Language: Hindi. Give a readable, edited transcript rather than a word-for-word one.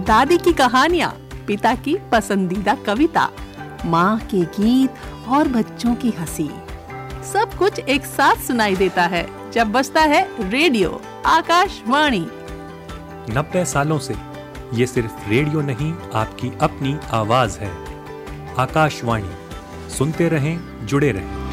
दादी की कहानियाँ, पिता की पसंदीदा कविता, माँ के गीत और बच्चों की हंसी, सब कुछ एक साथ सुनाई देता है जब बजता है रेडियो आकाशवाणी। 90 सालों से ये सिर्फ रेडियो नहीं, आपकी अपनी आवाज है। आकाशवाणी, सुनते रहें, जुड़े रहें।